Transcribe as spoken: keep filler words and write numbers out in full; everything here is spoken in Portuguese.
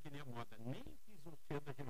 que nem a moda. Nem fiz um cedo daquele